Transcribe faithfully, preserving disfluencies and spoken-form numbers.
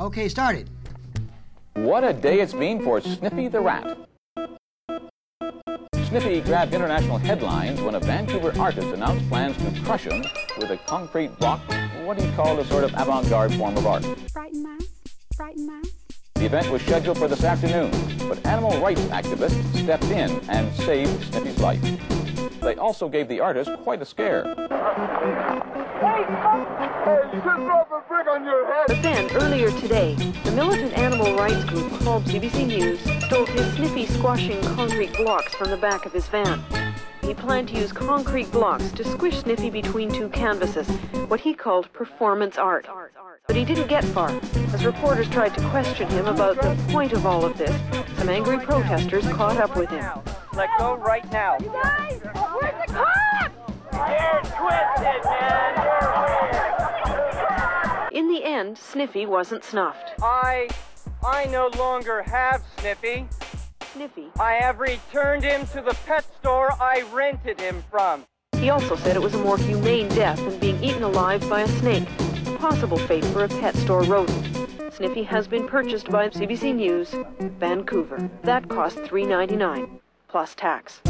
Okay, started. What a day it's been for Sniffy the Rat. Sniffy grabbed international headlines when a Vancouver artist announced plans to crush him with a concrete block, what he called a sort of avant-garde form of art. Frighten mice? Frighten mice? The event was scheduled for this afternoon, but animal rights activists stepped in and saved Sniffy's life. They also gave the artist quite a scare. But then, earlier today, the militant animal rights group called C B C News stole his Sniffy squashing concrete blocks from the back of his van. He planned to use concrete blocks to squish Sniffy between two canvases, what he called performance art. But he didn't get far. As reporters tried to question him about the point of all of this, some angry protesters caught up with him. Let go right now. You guys! Where's the cops? You're twisted, man. In the end, Sniffy wasn't snuffed. I, I no longer have Sniffy. Sniffy. I have returned him to the pet store I rented him from. He also said it was a more humane death than being eaten alive by a snake, a possible fate for a pet store rodent. Sniffy has been purchased by C B C News, Vancouver. That cost three dollars and ninety-nine cents, plus tax.